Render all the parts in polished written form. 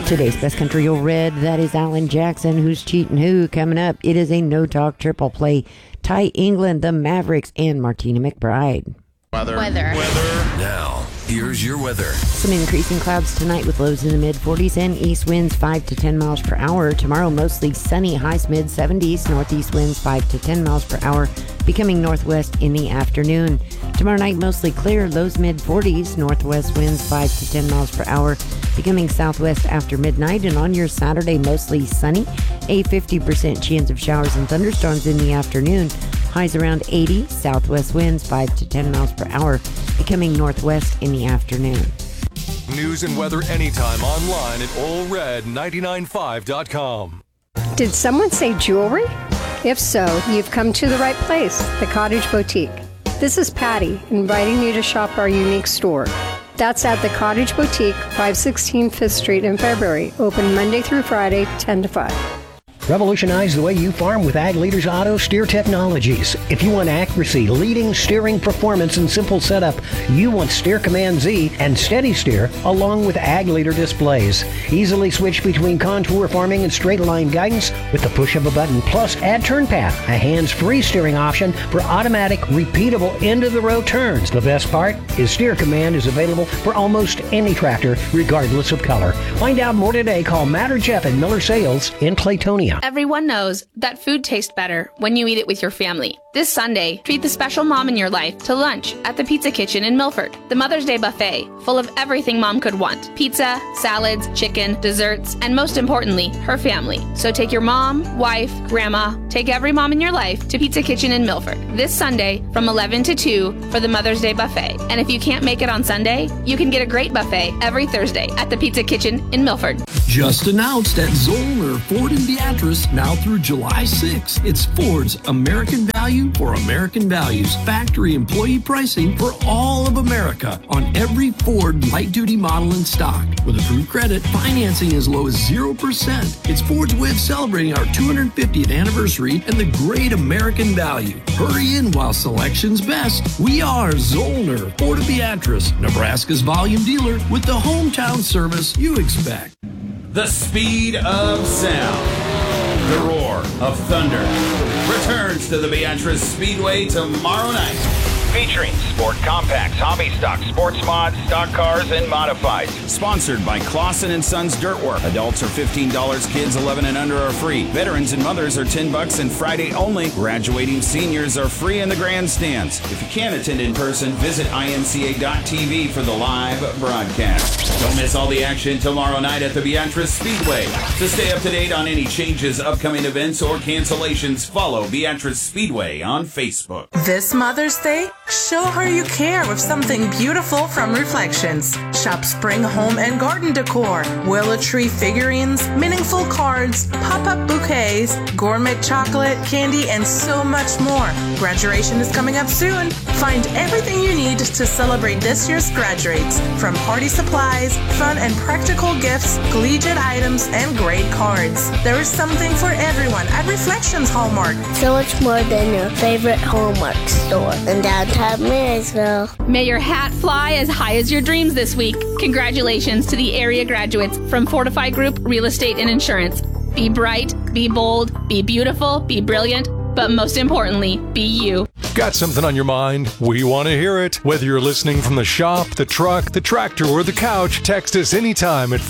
Today's Best Country Old Red, that is Alan Jackson, Who's Cheating Who. Coming up, it is a no-talk triple play. Ty England, the Mavericks, and Martina McBride. Weather. Now, here's your weather. Some increasing clouds tonight with lows in the mid-40s and east winds 5 to 10 miles per hour. Tomorrow, mostly sunny, highs mid-70s, northeast winds 5 to 10 miles per hour, becoming northwest in the afternoon. Tomorrow night, mostly clear, lows mid-40s, northwest winds 5 to 10 miles per hour, becoming southwest after midnight. And on your Saturday, mostly sunny, a 50% chance of showers and thunderstorms in the afternoon. Highs around 80, southwest winds 5 to 10 miles per hour, becoming northwest in the afternoon. News and weather anytime online at allred995.com. Did someone say jewelry? If so, you've come to the right place, the Cottage Boutique. This is Patty, inviting you to shop our unique store. That's at the Cottage Boutique, 516 5th Street in Fairbury, open Monday through Friday, 10 to 5. Revolutionize the way you farm with Ag Leaders Auto Steer Technologies. If you want accuracy, leading steering performance, and simple setup, you want Steer Command Z and Steady Steer along with Ag Leader displays. Easily switch between contour farming and straight line guidance with the push of a button. Plus, add Turn Path, a hands-free steering option for automatic, repeatable end-of-the-row turns. The best part is Steer Command is available for almost any tractor, regardless of color. Find out more today. Call Matt or Jeff at Miller Sales in Claytonia. Everyone knows that food tastes better when you eat it with your family. This Sunday, treat the special mom in your life to lunch at the Pizza Kitchen in Milford. The Mother's Day buffet, full of everything mom could want. Pizza, salads, chicken, desserts, and most importantly, her family. So take your mom, wife, grandma, take every mom in your life to Pizza Kitchen in Milford this Sunday from 11 to 2 for the Mother's Day buffet. And if you can't make it on Sunday, you can get a great buffet every Thursday at the Pizza Kitchen in Milford. Just announced at Zollner Ford in Beatrice now through July 6th. It's Ford's American Value for American Values. Factory employee pricing for all of America on every Ford light-duty model in stock. With approved credit, financing as low as 0%. It's Ford's way of celebrating our 250th anniversary and the great American value. Hurry in while selection's best. We are Zollner Ford of Beatrice, Nebraska's volume dealer with the hometown service you expect. The speed of sound, the roar of thunder, returns to the Beatrice Speedway tomorrow night. Featuring sport compacts, hobby stock, sports mods, stock cars, and modifieds. Sponsored by Clausen & Sons Dirtwork. Adults are $15, kids 11 and under are free. Veterans and mothers are $10 and Friday only. Graduating seniors are free in the grandstands. If you can't attend in person, visit imca.tv for the live broadcast. Don't miss all the action tomorrow night at the Beatrice Speedway. To stay up to date on any changes, upcoming events, or cancellations, follow Beatrice Speedway on Facebook. This Mother's Day, show her you care with something beautiful from Reflections. Shop spring home and garden decor, willow tree figurines, meaningful cards, pop-up bouquets, gourmet chocolate, candy, and so much more. Graduation is coming up soon. Find everything you need to celebrate this year's graduates, from party supplies, fun and practical gifts, collegiate items, and great cards. There is something for everyone at Reflections Hallmark. So much more than your favorite Hallmark store in downtown Marysville. May your hat fly as high as your dreams this week. Congratulations to the area graduates from Fortify Group Real Estate and Insurance. Be bright, be bold, be beautiful, be brilliant, but most importantly, be you. Got something on your mind? We want to hear it. Whether you're listening from the shop, the truck, the tractor, or the couch, text us anytime at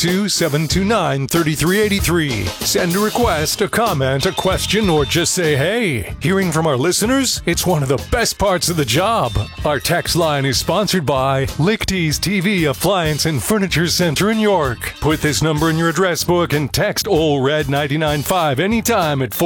402-729-3383. Send a request, a comment, a question, or just say hey. Hearing from our listeners, it's one of the best parts of the job. Our text line is sponsored by Lichty's TV Appliance and Furniture Center in York. Put this number in your address book and text OLRED995 anytime at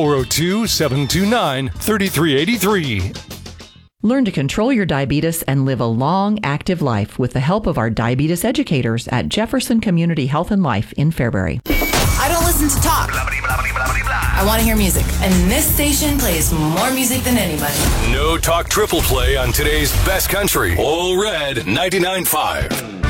402-729-3383. Learn to control your diabetes and live a long, active life with the help of our diabetes educators at Jefferson Community Health and Life in Fairbury. I don't listen to talk. I want to hear music, and this station plays more music than anybody. No talk triple play on today's best country. All Red 99.5.